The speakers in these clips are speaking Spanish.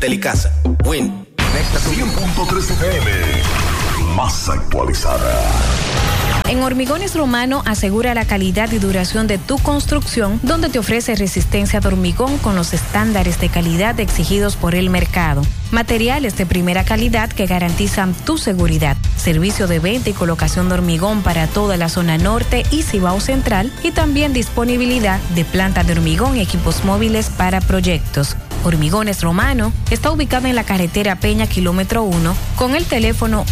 Telecasa, Win, 100.3 FM, más actualizada. En Hormigones Romano asegura la calidad y duración de tu construcción, donde te ofrece resistencia de hormigón con los estándares de calidad exigidos por el mercado. Materiales de primera calidad que garantizan tu seguridad. Servicio de venta y colocación de hormigón para toda la zona norte y Cibao Central, y también disponibilidad de planta de hormigón y equipos móviles para proyectos. Hormigones Romano está ubicado en la carretera Peña, kilómetro 1, con el teléfono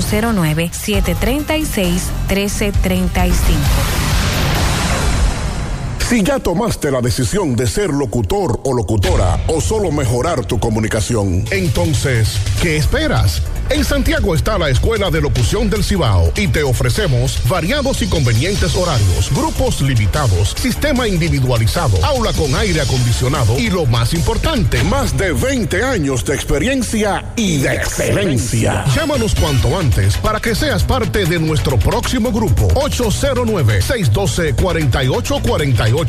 809-736-1335. Si ya tomaste la decisión de ser locutor o locutora o solo mejorar tu comunicación, entonces, ¿qué esperas? En Santiago está la Escuela de Locución del Cibao y te ofrecemos variados y convenientes horarios, grupos limitados, sistema individualizado, aula con aire acondicionado y lo más importante, más de 20 años de experiencia y de excelencia. Llámanos cuanto antes para que seas parte de nuestro próximo grupo. 809-612-4848.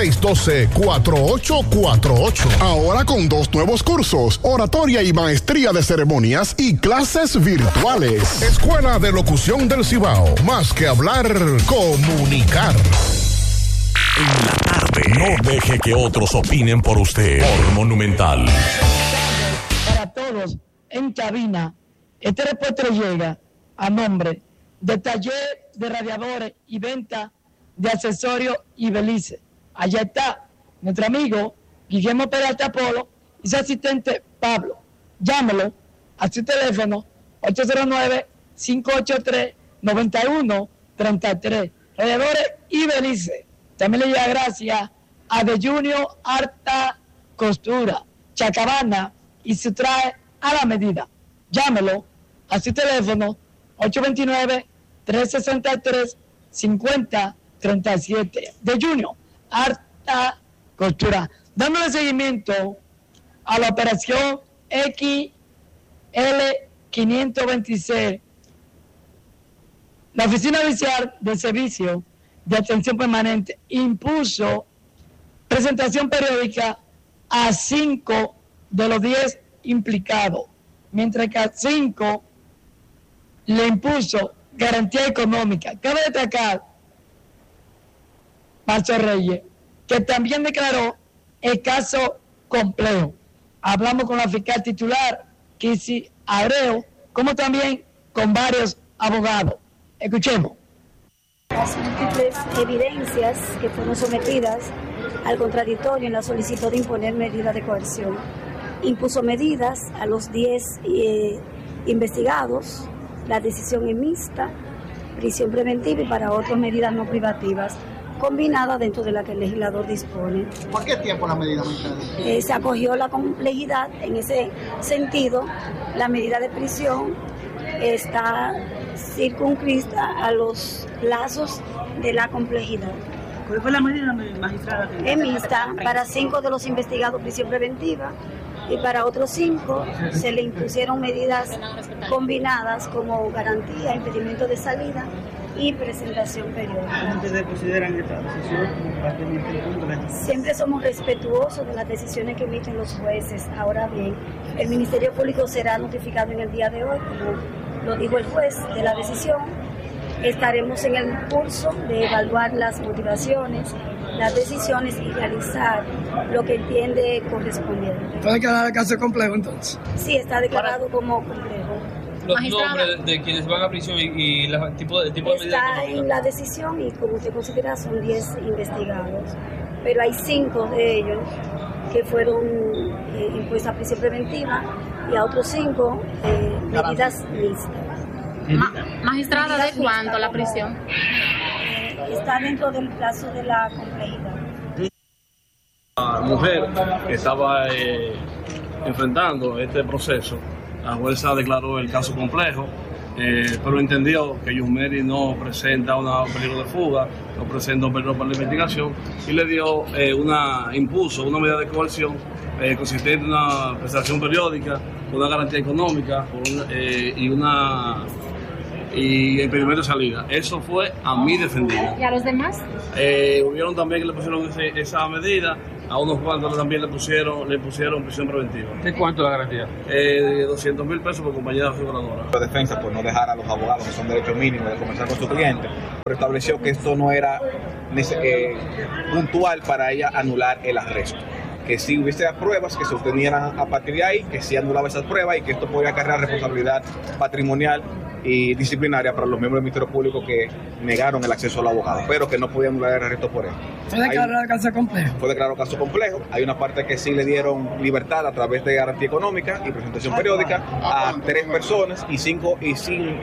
612-4848. Ahora con 2 nuevos cursos, oratoria y maestría de ceremonias y clases virtuales. Escuela de Locución del Cibao. Más que hablar, comunicar. En la tarde. No deje que otros opinen por usted. Por Monumental. Para todos en cabina, este reporte llega a nombre de Taller de Radiadores y Venta de Accesorios y Belice. Allá está nuestro amigo Guillermo Peralta Polo y su asistente Pablo. Llámelo a su teléfono 809-583-9133. Radiadores y Belice. También le da gracias a The Junior Harta Costura, Chacabana y su traje a la medida. Llámelo a su teléfono 829-363-5037. De Junior Harta Costura, dándole seguimiento a la operación XL526. La Oficina Oficial de Servicio de Atención Permanente impuso presentación periódica a 5 de los 10 implicados, mientras que a 5 le impuso garantía económica. Cabe destacar, Marcio Reyes, que también declaró el caso complejo. Hablamos con la fiscal titular, Kissy Abreu, como también con varios abogados. Escuchemos. Las múltiples evidencias que fueron sometidas al contradictorio en la solicitud de imponer medidas de coerción. Impuso medidas a los 10 investigados. La decisión es mixta, prisión preventiva y para otras medidas no privativas, combinada dentro de la que el legislador dispone. ¿Por qué tiempo la medida mixta? Se acogió la complejidad en ese sentido. La medida de prisión está circunscrita a los plazos de la complejidad. ¿Cuál fue la medida, magistrada? Es mixta, para 5 de los investigados prisión preventiva y para otros 5 se le impusieron medidas combinadas como garantía, impedimento de salida y presentación periódica. ¿Cómo ustedes consideran esta decisión? Siempre somos respetuosos de las decisiones que emiten los jueces. Ahora bien, el Ministerio Público será notificado en el día de hoy, como lo dijo el juez, de la decisión. Estaremos en el curso de evaluar las motivaciones, las decisiones y realizar lo que entiende correspondiente. ¿Está declarado el caso complejo entonces? Sí, está declarado como complejo. Los nombres de quienes van a prisión y el tipo de medida. Está en la decisión y como usted considera son 10 investigados, pero hay 5 de ellos que fueron impuestas a prisión preventiva y a otros 5 medidas mixtas. Magistrada, ¿de cuánto la prisión? Está dentro del plazo de la complejidad. La mujer que estaba enfrentando este proceso, la jueza declaró el caso complejo, pero entendió que Yusmeri no presenta un peligro de fuga, no presenta un peligro para la investigación y le dio impuso una medida de coerción consistente en una prestación periódica, una garantía económica y impedimento de salida. Eso fue a mi defendido. ¿Y a los demás? Hubieron también que le pusieron esa medida A unos cuantos también le pusieron prisión preventiva. ¿De cuánto la garantía? De 200,000 pesos por compañía aseguradora. La defensa, por no dejar a los abogados, que son derechos mínimos, de conversar con su cliente, estableció que esto no era puntual para ella anular el arresto. Que si hubiese pruebas que se obtenieran a partir de ahí, que si anulaba esas pruebas y que esto podía acarrear responsabilidad patrimonial y disciplinaria para los miembros del Ministerio Público que negaron el acceso al abogado, pero que no podían anular el arresto por él. ¿Fue declarado caso complejo? Fue declarado caso complejo. Hay una parte que sí le dieron libertad a través de garantía económica y presentación periódica a 3 personas y 4 y 5.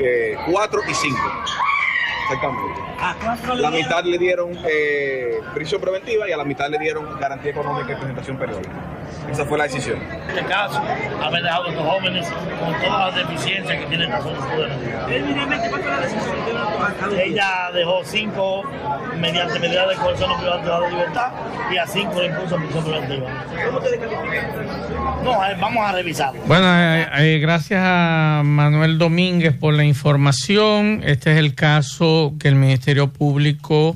Exactamente. La mitad le dieron prisión preventiva y a la mitad le dieron garantía económica y presentación periódica. Esa fue la decisión. En este caso, haber dejado a estos jóvenes con todas las deficiencias que tienen nosotros. Evidentemente, ¿cuál fue la decisión? Ella dejó 5 mediante medidas de coerción privada de libertad y a 5 le impuso prisión preventiva. ¿Cómo te descalifican? No, vamos a revisarlo. Bueno, gracias a Manuel Domínguez por la información. Este es el caso que el Ministerio Público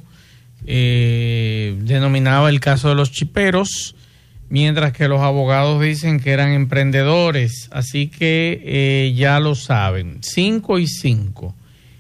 denominaba el caso de los chiperos, mientras que los abogados dicen que eran emprendedores. Así que ya lo saben, 5 y 5.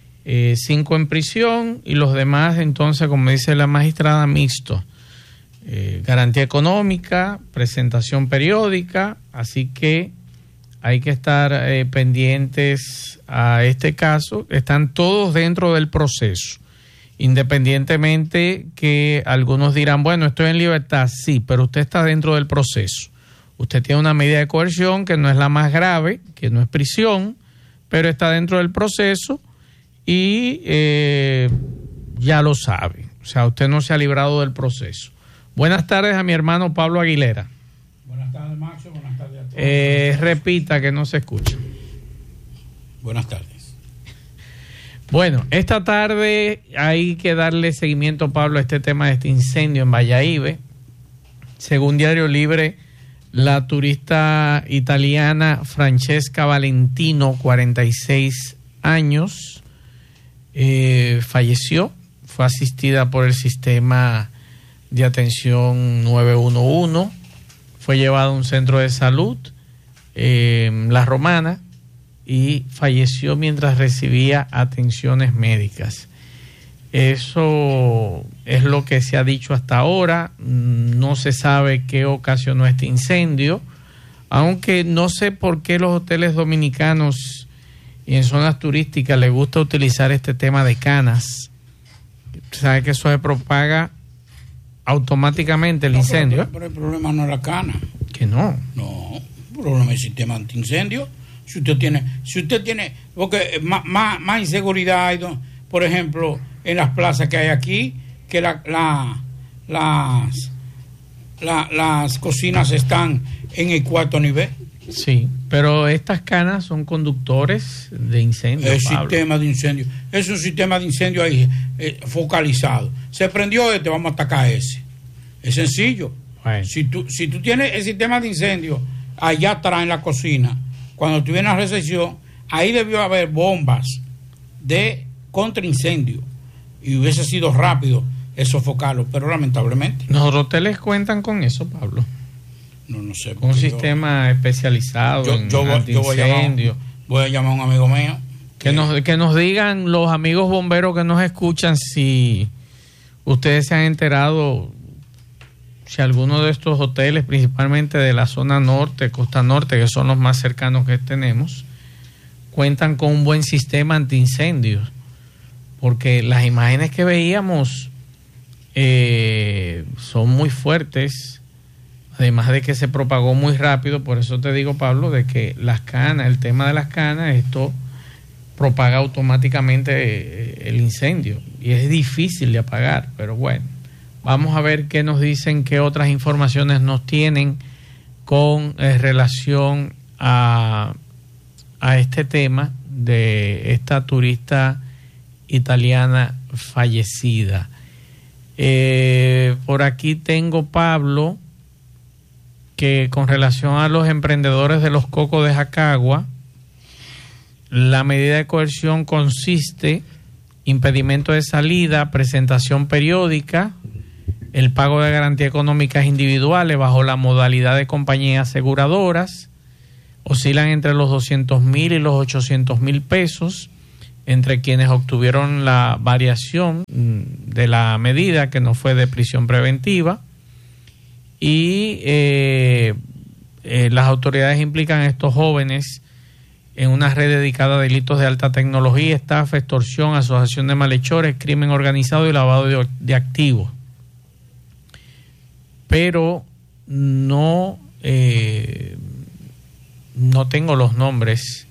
5 en prisión y los demás, entonces, como dice la magistrada, mixto. Garantía económica, presentación periódica, así que hay que estar pendientes a este caso. Están todos dentro del proceso, independientemente que algunos dirán, bueno, estoy en libertad, sí, pero usted está dentro del proceso. Usted tiene una medida de coerción que no es la más grave, que no es prisión, pero está dentro del proceso y ya lo sabe. O sea, usted no se ha librado del proceso. Buenas tardes a mi hermano Pablo Aguilera. Buenas tardes, Maxo. Buenas tardes a todos. Repita, que no se escucha. Buenas tardes. Bueno, esta tarde hay que darle seguimiento, Pablo, a este tema de este incendio en Valladolid. Según Diario Libre, la turista italiana Francesca Valentino, 46 años, falleció. Fue asistida por el sistema de atención 911, fue llevado a un centro de salud, La Romana, y falleció mientras recibía atenciones médicas. Eso es lo que se ha dicho hasta ahora. No se sabe qué ocasionó este incendio, aunque no sé por qué los hoteles dominicanos y en zonas turísticas les gusta utilizar este tema de canas. Sabe que eso se propaga automáticamente el incendio. Pero el problema no es la cana. Que no. No, el problema es el sistema antiincendio. Si usted tiene, porque más inseguridad hay, por ejemplo, en las plazas que hay aquí, que las cocinas están en el 4º nivel. Sí, pero estas canas son conductores de incendio. El sistema de incendio. Es un sistema de incendio ahí focalizado. Se prendió vamos a atacar ese. Es sencillo. Bueno. Si tú tienes el sistema de incendio allá atrás en la cocina, cuando tú vienes a la recepción, ahí debió haber bombas de contraincendio y hubiese sido rápido sofocarlo, pero lamentablemente. ¿Los hoteles cuentan con eso, Pablo? No sé. Un sistema especializado en antiincendio. Voy a llamar a un amigo mío. Que nos digan los amigos bomberos que nos escuchan si ustedes se han enterado, si alguno de estos hoteles, principalmente de la zona norte, costa norte, que son los más cercanos que tenemos, cuentan con un buen sistema antiincendios. Porque las imágenes que veíamos son muy fuertes. Además de que se propagó muy rápido, por eso te digo, Pablo, de que las canas, el tema de las canas, esto propaga automáticamente el incendio y es difícil de apagar, pero bueno, vamos a ver qué nos dicen, qué otras informaciones nos tienen con relación a este tema de esta turista italiana fallecida. Por aquí tengo, Pablo, que con relación a los emprendedores de los cocos de Jacagua, la medida de coerción consiste impedimento de salida, presentación periódica, el pago de garantías económicas individuales bajo la modalidad de compañías aseguradoras oscilan entre los 200,000 y los 800,000 pesos entre quienes obtuvieron la variación de la medida, que no fue de prisión preventiva, y las autoridades implican a estos jóvenes en una red dedicada a delitos de alta tecnología, estafa, extorsión, asociación de malhechores, crimen organizado y lavado de activos. Pero no tengo los nombres.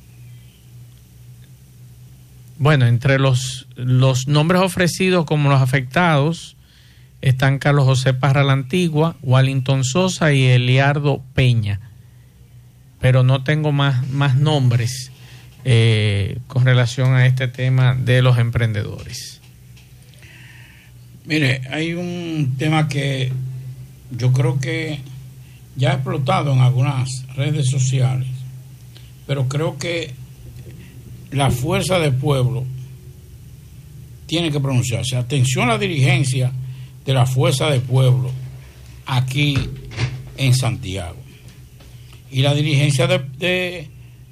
Bueno, entre los nombres ofrecidos como los afectados están Carlos José Parra la Antigua, Wellington Sosa y Eliardo Peña. Pero no tengo más nombres con relación a este tema de los emprendedores. Mire, hay un tema que yo creo que ya ha explotado en algunas redes sociales, pero creo que la fuerza del pueblo tiene que pronunciarse. Atención a la dirigencia de la fuerza del pueblo aquí en Santiago y la dirigencia de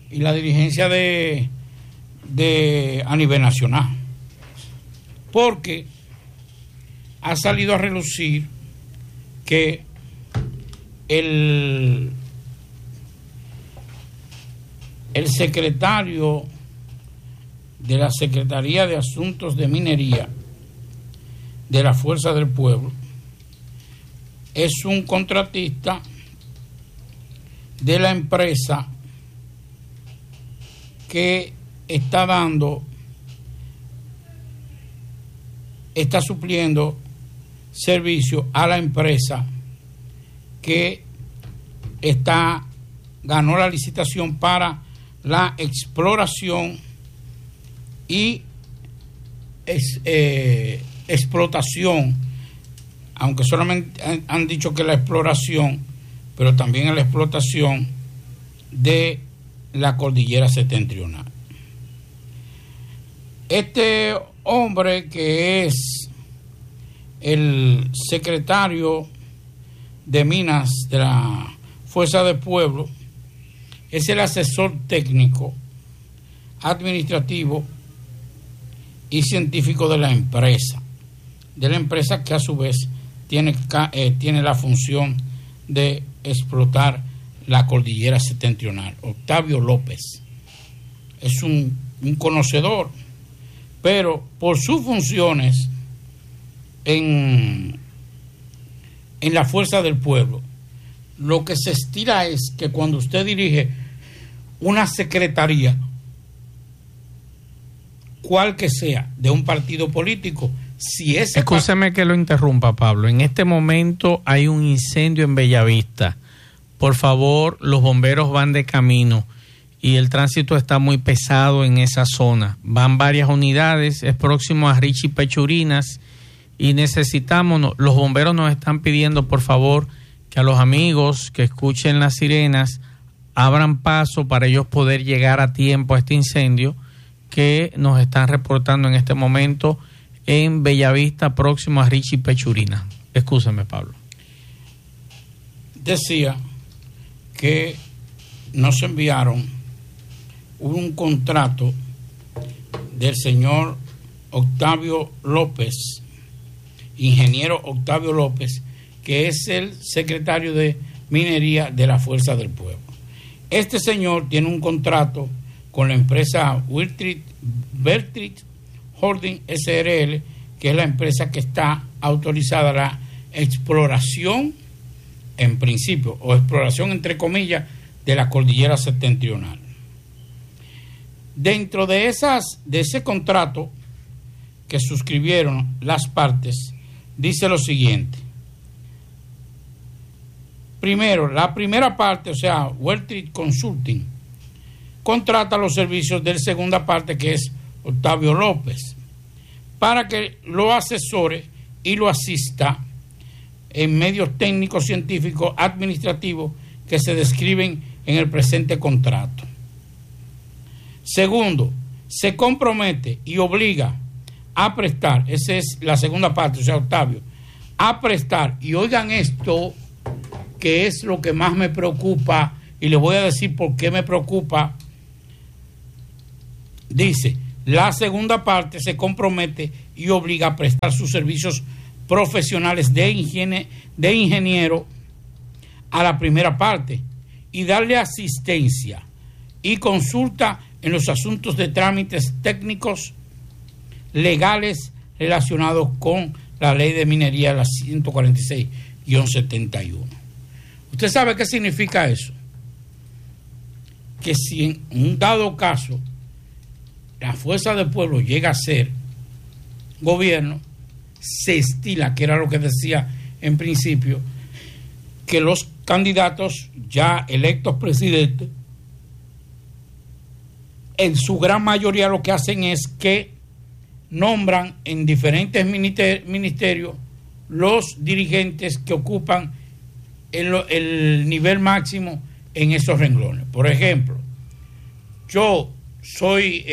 a nivel nacional, porque ha salido a relucir que el secretario de la Secretaría de Asuntos de Minería de la Fuerza del Pueblo es un contratista de la empresa que está supliendo servicio a la empresa que ganó la licitación para la exploración y explotación, aunque solamente han dicho que la exploración, pero también en la explotación de la cordillera septentrional. Este hombre, que es el secretario de Minas de la Fuerza del Pueblo, es el asesor técnico, administrativo y científico de la empresa que a su vez tiene la función de explotar la cordillera septentrional. Octavio López es un conocedor, pero por sus funciones en la Fuerza del Pueblo, lo que se estira es que cuando usted dirige una secretaría, cual que sea, de un partido político, si ese... Escúcheme que lo interrumpa, Pablo. En este momento hay un incendio en Bellavista. Por favor, los bomberos van de camino y el tránsito está muy pesado en esa zona. Van varias unidades, es próximo a Richie Pechurinas y necesitamos, los bomberos nos están pidiendo, por favor, que a los amigos que escuchen las sirenas abran paso para ellos poder llegar a tiempo a este incendio que nos están reportando en este momento en Bellavista, próximo a Richie Pechurina. Excúsame, Pablo. Decía que nos enviaron un contrato del señor Octavio López, ingeniero Octavio López, que es el secretario de Minería de la Fuerza del Pueblo. Este señor tiene un contrato con la empresa Bertrit Holding SRL, que es la empresa que está autorizada a la exploración, en principio, o exploración entre comillas, de la cordillera septentrional. Dentro de ese contrato que suscribieron las partes, dice lo siguiente. Primero, la primera parte, o sea, World Trade Consulting, contrata los servicios de la segunda parte, que es Octavio López, para que lo asesore y lo asista en medios técnicos, científicos, administrativos que se describen en el presente contrato. Segundo, se compromete y obliga a prestar, esa es la segunda parte, o sea, Octavio, a prestar, y oigan esto, que es lo que más me preocupa, y les voy a decir por qué me preocupa. Dice, la segunda parte se compromete y obliga a prestar sus servicios profesionales de ingeniero a la primera parte y darle asistencia y consulta en los asuntos de trámites técnicos legales relacionados con la ley de minería, la 146-71. ¿Usted sabe qué significa eso? Que si en un dado caso la Fuerza del Pueblo llega a ser gobierno, se estila, que era lo que decía en principio, que los candidatos ya electos presidentes, en su gran mayoría lo que hacen es que nombran en diferentes ministerios los dirigentes que ocupan el nivel máximo en esos renglones. Por ejemplo, yo soy,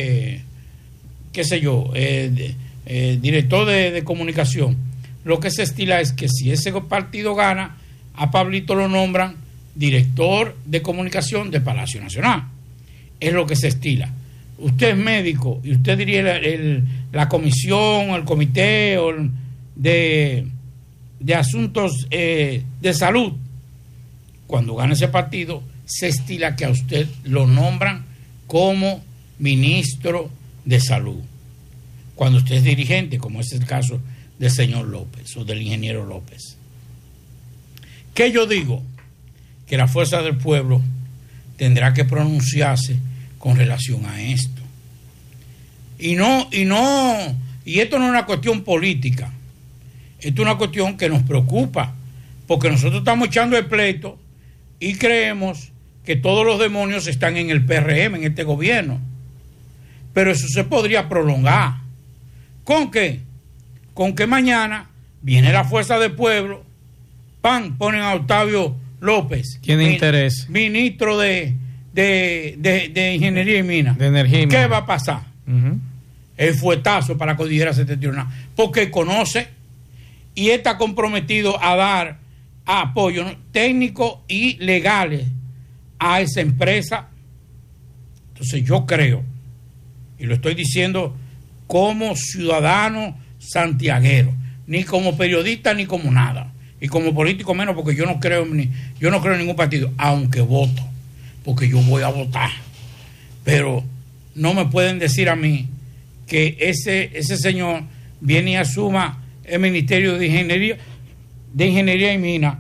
director de comunicación. Lo que se estila es que si ese partido gana, a Pablito lo nombran director de comunicación de Palacio Nacional. Es lo que se estila. Usted es médico y usted diría la comisión, el comité de asuntos de salud. Cuando gana ese partido, se estila que a usted lo nombran como ministro de salud. Cuando usted es dirigente, como es el caso del señor López o del ingeniero López. ¿Qué yo digo? Que la Fuerza del Pueblo tendrá que pronunciarse con relación a esto. Y esto no es una cuestión política. Esto es una cuestión que nos preocupa, porque nosotros estamos echando el pleito y creemos que todos los demonios están en el PRM, en este gobierno. Pero eso se podría prolongar. ¿Con qué? Con que mañana viene la Fuerza del Pueblo, ponen a Octavio López. Tiene interés. Ministro de Ingeniería y Minas. De Energía y ¿Qué Minas. va a pasar? El fuetazo para la cordillera septentrional. Porque conoce y está comprometido a dar apoyo técnico y legales a esa empresa. Entonces yo creo, y lo estoy diciendo como ciudadano santiaguero, ni como periodista ni como nada, y como político menos, porque yo no creo en ningún partido, aunque voto, porque yo voy a votar. Pero no me pueden decir a mí que ese señor viene y asuma el Ministerio de Ingeniería y Minas,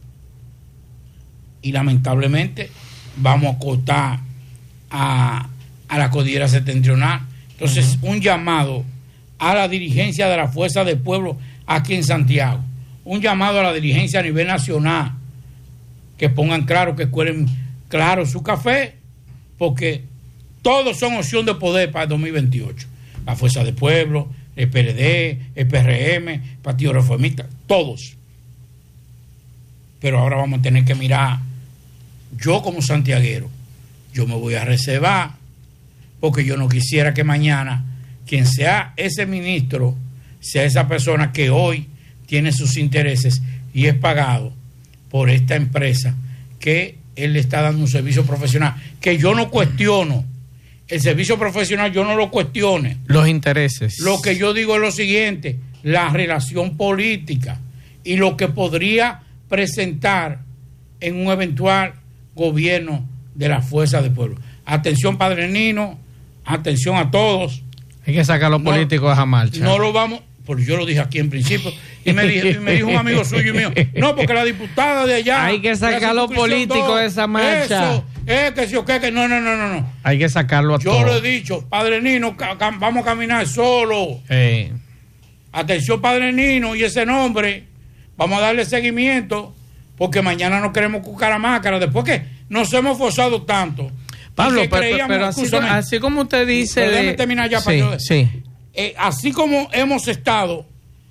y lamentablemente vamos a cortar a la cordillera septentrional. Entonces, un llamado a la dirigencia de la Fuerza del Pueblo aquí en Santiago, un llamado a la dirigencia a nivel nacional, que pongan claro, que cuelen claro su café, porque todos son opción de poder para el 2028. La Fuerza del Pueblo, el PLD, el PRM, el Partido Reformista, todos. Pero ahora vamos a tener que mirar, yo como santiaguero, yo me voy a reservar, porque yo no quisiera que mañana quien sea ese ministro sea esa persona que hoy tiene sus intereses y es pagado por esta empresa, que él le está dando un servicio profesional, que yo no cuestiono. El servicio profesional yo no lo cuestione. Los intereses. Lo que yo digo es lo siguiente: la relación política y lo que podría presentar en un eventual gobierno de la Fuerza del Pueblo. Atención, Padre Nino, atención a todos. Hay que sacar a los políticos a marcha. No lo vamos, porque yo lo dije aquí en principio, y me dijo un amigo suyo y mío, no, porque la diputada de allá... Hay que sacar a los políticos de esa marcha. Eso, que si o que no. Hay que sacarlo a todos. Yo lo he dicho, Padre Nino, vamos a caminar solo. Atención, Padre Nino, y ese nombre, vamos a darle seguimiento, porque mañana no queremos cucaramáscara, después que nos hemos forzado tanto. Pablo, pero así como usted dice... Déjame terminar ya, así como hemos estado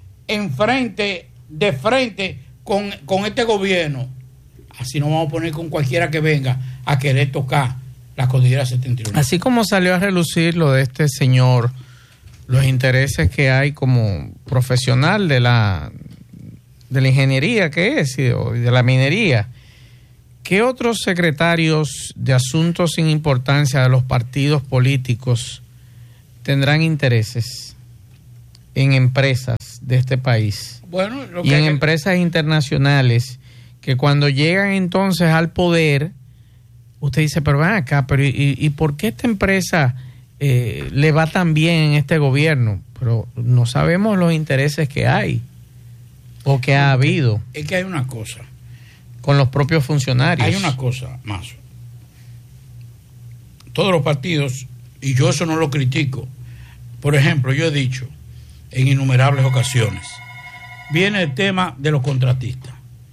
de frente con este gobierno, así nos vamos a poner con cualquiera que venga a querer tocar la cordillera septentrional. Así como salió a relucir lo de este señor, los intereses que hay como profesional de de la ingeniería que es, o de la minería, ¿qué otros secretarios de asuntos sin importancia de los partidos políticos tendrán intereses en empresas de este país? Bueno, y en empresas internacionales que cuando llegan entonces al poder, usted dice, pero ven acá, pero ¿y por qué esta empresa le va tan bien en este gobierno? Pero no sabemos los intereses que hay o que ha habido. Es que hay una cosa. Con los propios funcionarios. Hay una cosa más. Todos los partidos, y yo eso no lo critico. Por ejemplo, yo he dicho en innumerables ocasiones, viene el tema de los contratistas.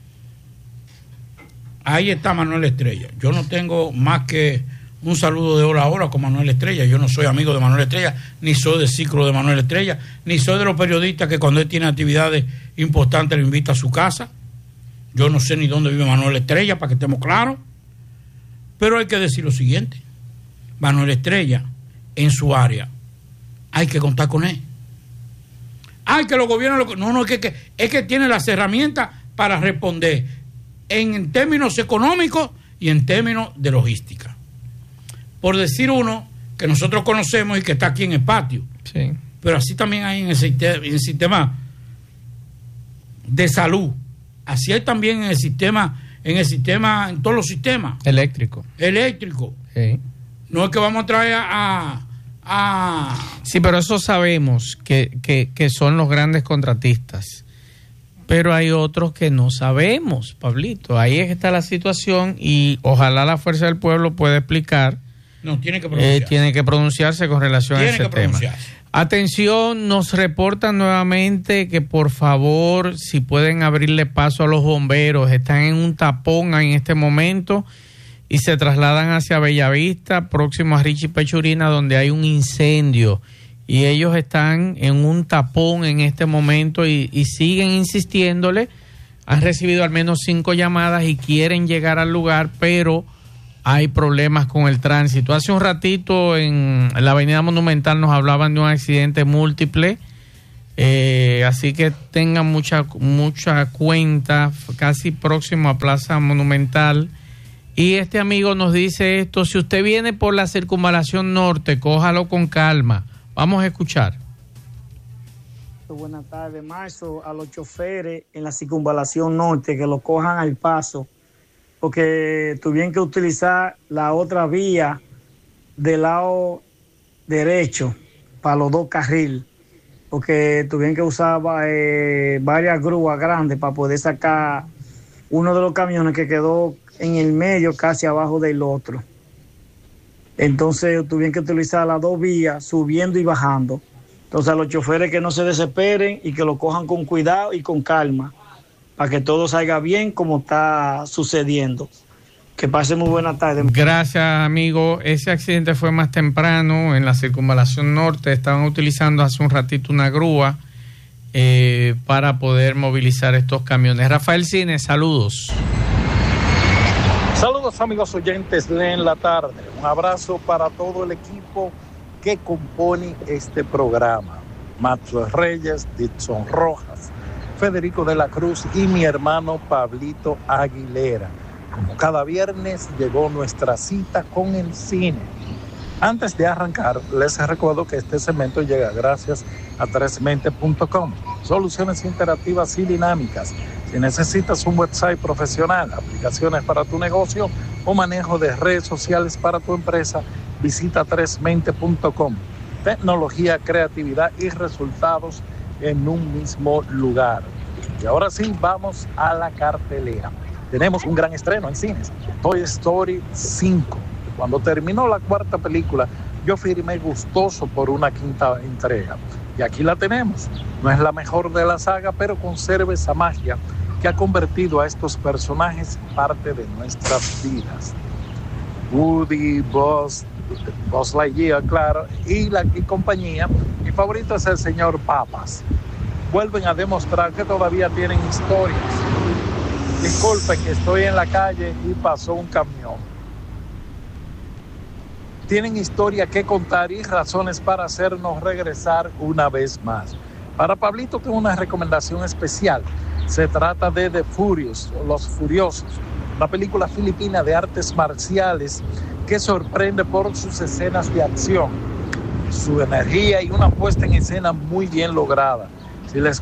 Ahí está Manuel Estrella. Yo no tengo más que un saludo de hora a hora con Manuel Estrella. Yo no soy amigo de Manuel Estrella, ni soy del ciclo de Manuel Estrella, ni soy de los periodistas que cuando él tiene actividades importantes lo invita a su casa. Yo no sé ni dónde vive Manuel Estrella, para que estemos claros. Pero hay que decir lo siguiente. Manuel Estrella, en su área, hay que contar con él. Hay que los gobiernos... No, es que tiene las herramientas para responder en términos económicos y en términos de logística. Por decir uno que nosotros conocemos y que está aquí en el patio. Sí. Pero así también hay en el sistema de salud. Así hay también en en todos los sistemas. Eléctrico. Sí. No es que vamos a traer Sí, pero eso sabemos que son los grandes contratistas. Pero hay otros que no sabemos, Pablito. Ahí está la situación y ojalá la Fuerza del Pueblo pueda explicar. No, tiene que pronunciarse. Tiene que pronunciarse con relación a ese tema. Atención, nos reportan nuevamente que por favor, si pueden abrirle paso a los bomberos, están en un tapón en este momento y se trasladan hacia Bellavista, próximo a Richie Pechurina, donde hay un incendio. Y ellos están en un tapón en este momento y siguen insistiéndole. Han recibido al menos 5 llamadas y quieren llegar al lugar, pero hay problemas con el tránsito. Hace un ratito en la Avenida Monumental nos hablaban de un accidente múltiple, así que tengan mucha cuenta, casi próximo a Plaza Monumental. Y este amigo nos dice esto: si usted viene por la Circunvalación Norte, cójalo con calma. Vamos a escuchar. Buenas tardes, Marzo, a los choferes en la Circunvalación Norte que lo cojan al paso, porque tuvieron que utilizar la otra vía del lado derecho para los 2 carriles, porque tuvieron que usar varias grúas grandes para poder sacar uno de los camiones que quedó en el medio, casi abajo del otro. Entonces tuvieron que utilizar las 2 vías, subiendo y bajando. Entonces a los choferes que no se desesperen y que lo cojan con cuidado y con calma, para que todo salga bien como está sucediendo. Que pase muy buena tarde. Gracias, amigo. Ese accidente fue más temprano en la Circunvalación Norte. Estaban utilizando hace un ratito una grúa para poder movilizar estos camiones. Rafael Cines, saludos. Saludos, amigos oyentes de En la Tarde. Un abrazo para todo el equipo que compone este programa. Maxwell Reyes, Dixon Rojas, Federico de la Cruz y mi hermano Pablito Aguilera. Como cada viernes llegó nuestra cita con el cine. Antes de arrancar, les recuerdo que este segmento llega gracias a 3mente.com. Soluciones interactivas y dinámicas. Si necesitas un website profesional, aplicaciones para tu negocio o manejo de redes sociales para tu empresa, visita 3mente.com. Tecnología, creatividad y resultados en un mismo lugar. Y ahora sí, vamos a la cartelera. Tenemos un gran estreno en cines, Toy Story 5. Cuando terminó la 4ª película, yo firmé gustoso por una 5ª entrega. Y aquí la tenemos. No es la mejor de la saga, pero conserva esa magia que ha convertido a estos personajes parte de nuestras vidas. Woody, Buzz Lightyear, claro, y compañía. Mi favorito es el señor Papas. Vuelven a demostrar que todavía tienen historias. Disculpen que estoy en la calle y pasó un camión. Tienen historia que contar y razones para hacernos regresar una vez más. Para Pablito tengo una recomendación especial. Se trata de The Furious, Los Furiosos, una película filipina de artes marciales que sorprende por sus escenas de acción, su energía y una puesta en escena muy bien lograda. Si les